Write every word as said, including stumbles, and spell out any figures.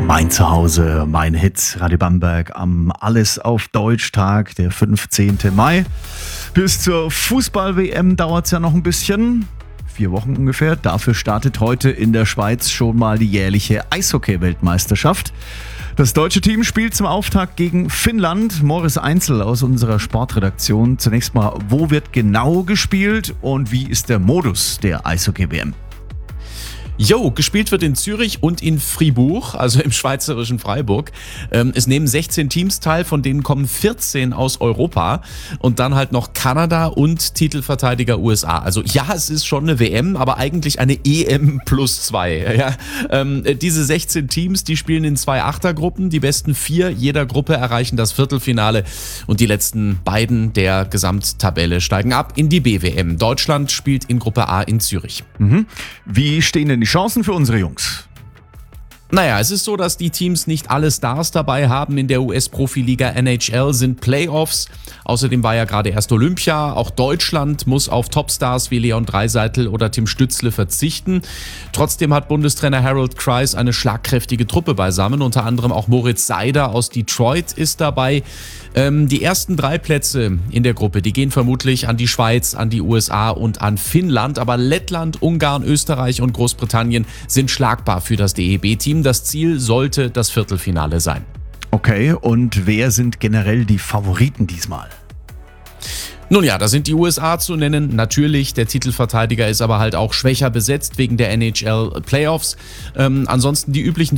Mein Zuhause, mein Hit, Radio Bamberg am Alles auf Deutsch-Tag, der fünfzehnten Mai. Bis zur Fußball-W M dauert es ja noch ein bisschen, vier Wochen ungefähr. Dafür startet heute in der Schweiz schon mal die jährliche Eishockey-Weltmeisterschaft. Das deutsche Team spielt zum Auftakt gegen Finnland. Moritz Einzel aus unserer Sportredaktion. Zunächst mal, wo wird genau gespielt und wie ist der Modus der Eishockey-W M? Jo, gespielt wird in Zürich und in Fribourg, also im schweizerischen Freiburg. Ähm, es nehmen sechzehn Teams teil, von denen kommen vierzehn aus Europa und dann halt noch Kanada und Titelverteidiger U S A. Also ja, es ist schon eine W M, aber eigentlich eine E M plus zwei. Ja, ähm, diese sechzehn Teams, die spielen in zwei Achtergruppen. Die besten vier jeder Gruppe erreichen das Viertelfinale und die letzten beiden der Gesamttabelle steigen ab in die B W M. Deutschland spielt in Gruppe A in Zürich. Mhm. Wie stehen denn die Chancen für unsere Jungs? Naja, es ist so, dass die Teams nicht alle Stars dabei haben. In der U S-Profiliga N H L sind Playoffs. Außerdem war ja gerade erst Olympia. Auch Deutschland muss auf Topstars wie Leon Draisaitl oder Tim Stützle verzichten. Trotzdem hat Bundestrainer Harold Kreis eine schlagkräftige Truppe beisammen. Unter anderem auch Moritz Seider aus Detroit ist dabei. Ähm, die ersten drei Plätze in der Gruppe, die gehen vermutlich an die Schweiz, an die U S A und an Finnland. Aber Lettland, Ungarn, Österreich und Großbritannien sind schlagbar für das D E B-Team. Das Ziel sollte das Viertelfinale sein. Okay, und wer sind generell die Favoriten diesmal? Nun ja, da sind die U S A zu nennen. Natürlich, der Titelverteidiger ist aber halt auch schwächer besetzt wegen der N H L Playoffs. Ähm, ansonsten die üblichen